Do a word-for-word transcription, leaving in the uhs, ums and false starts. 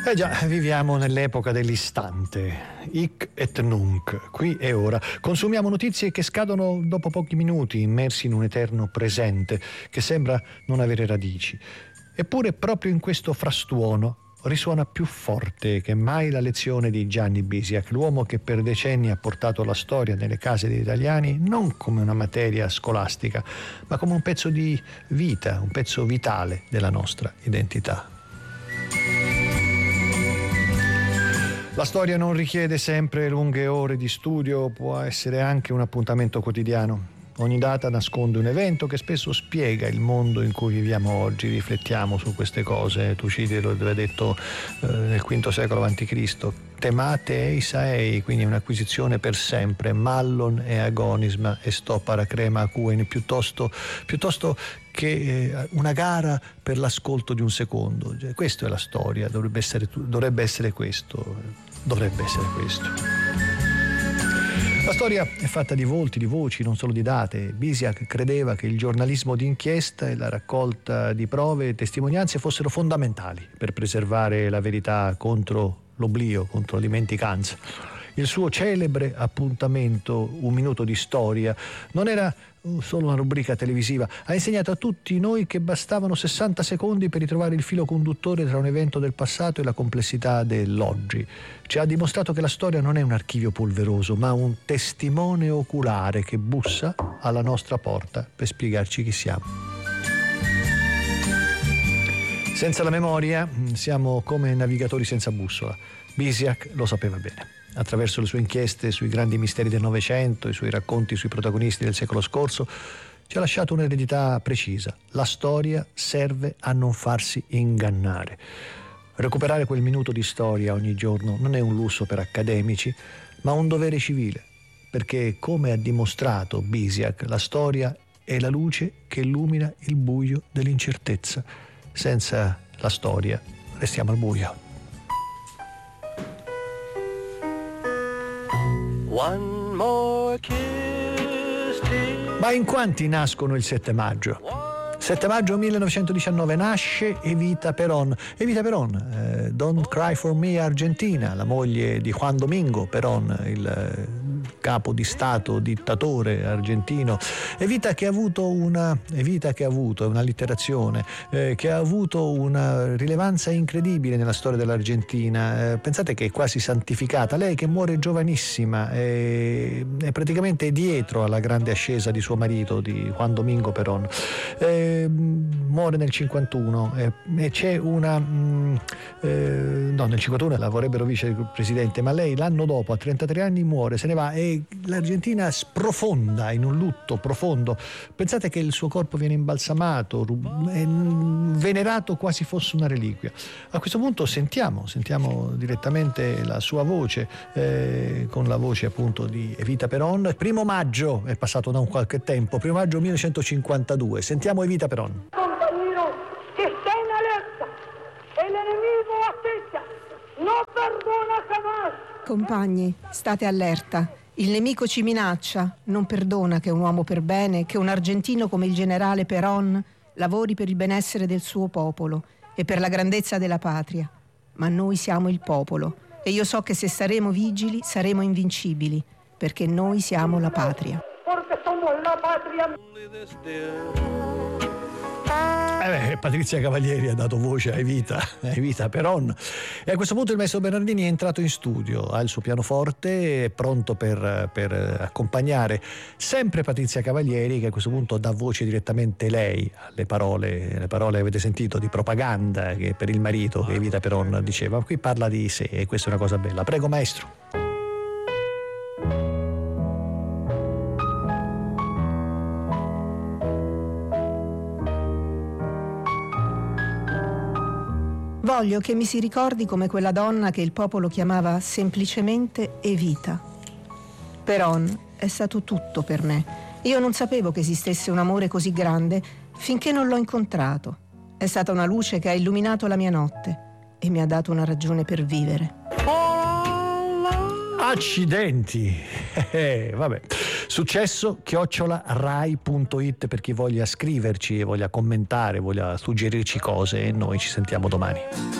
Eh già, viviamo nell'epoca dell'istante, hic et nunc, qui e ora. Consumiamo notizie che scadono dopo pochi minuti, immersi in un eterno presente che sembra non avere radici. Eppure proprio in questo frastuono risuona più forte che mai la lezione di Gianni Bisiach, l'uomo che per decenni ha portato la storia nelle case degli italiani non come una materia scolastica, ma come un pezzo di vita, un pezzo vitale della nostra identità. La storia non richiede sempre lunghe ore di studio, può essere anche un appuntamento quotidiano. Ogni data nasconde un evento che spesso spiega il mondo in cui viviamo oggi. Riflettiamo su queste cose. Tucidide lo aveva detto eh, nel quinto secolo avanti Cristo. Temate eis aei, quindi un'acquisizione per sempre. Mallon e agonisma e sto para crema acuen, piuttosto, piuttosto che eh, una gara per l'ascolto di un secondo. Cioè, questa è la storia, dovrebbe essere, dovrebbe essere questo, dovrebbe essere questo. La storia è fatta di volti, di voci, non solo di date. Bisiach credeva che il giornalismo d'inchiesta e la raccolta di prove e testimonianze fossero fondamentali per preservare la verità contro l'oblio, contro la dimenticanza. Il suo celebre appuntamento Un minuto di storia non era solo una rubrica televisiva, ha insegnato a tutti noi che bastavano sessanta secondi per ritrovare il filo conduttore tra un evento del passato e la complessità dell'oggi. Ci ha dimostrato che la storia non è un archivio polveroso, ma un testimone oculare che bussa alla nostra porta per spiegarci chi siamo. Senza la memoria siamo come navigatori senza bussola. Bisiach lo sapeva bene. Attraverso le sue inchieste sui grandi misteri del Novecento, i suoi racconti sui protagonisti del secolo scorso, ci ha lasciato un'eredità precisa. La storia serve a non farsi ingannare. Recuperare quel minuto di storia ogni giorno non è un lusso per accademici, ma un dovere civile, perché, come ha dimostrato Bisiach, la storia è la luce che illumina il buio dell'incertezza. Senza la storia restiamo al buio. One more kiss, dear. Ma in quanti nascono il sette maggio? sette maggio millenovecentodiciannove nasce Evita Perón. Evita Perón, eh, Don't Cry for Me Argentina, la moglie di Juan Domingo Perón, il eh, capo di Stato, dittatore argentino. Evita che ha avuto una Evita che ha avuto un'allitterazione eh, che ha avuto una rilevanza incredibile nella storia dell'Argentina. Eh, pensate che è quasi santificata. Lei che muore giovanissima è, è praticamente dietro alla grande ascesa di suo marito, di Juan Domingo Perón. Eh, muore nel cinquantuno eh, e c'è una mh, eh, no nel cinquantuno la vorrebbero vicepresidente, ma lei l'anno dopo a trentatré anni muore, se ne va e l'Argentina sprofonda in un lutto profondo. Pensate che il suo corpo viene imbalsamato, è venerato quasi fosse una reliquia. A questo punto sentiamo sentiamo direttamente la sua voce eh, con la voce appunto di Evita Perón. Primo maggio, è passato da un qualche tempo, primo maggio millenovecentocinquantadue, sentiamo Evita Perón. Compañeros, que estén alerta. El enemigo acecha. No perdona jamás. Compagni, state allerta. Il nemico ci minaccia, non perdona che un uomo per bene, che un argentino come il generale Perón lavori per il benessere del suo popolo e per la grandezza della patria. Ma noi siamo il popolo e io so che se saremo vigili saremo invincibili, perché noi siamo la patria. Porque somos la patria. Eh beh, Patrizia Cavalieri ha dato voce a Evita, a Evita Perón. E a questo punto il maestro Bernardini è entrato in studio, ha il suo pianoforte, è pronto per, per accompagnare sempre Patrizia Cavalieri, che a questo punto dà voce direttamente lei alle parole, le parole avete sentito di propaganda che per il marito che Evita Perón diceva. Qui parla di sé e questa è una cosa bella. Prego maestro. Voglio che mi si ricordi come quella donna che il popolo chiamava semplicemente Evita. Perón è stato tutto per me. Io non sapevo che esistesse un amore così grande finché non l'ho incontrato. È stata una luce che ha illuminato la mia notte e mi ha dato una ragione per vivere. Accidenti! Eh, vabbè. Successo chiocciola rai punto it per chi voglia scriverci e voglia commentare, voglia suggerirci cose, e noi ci sentiamo domani.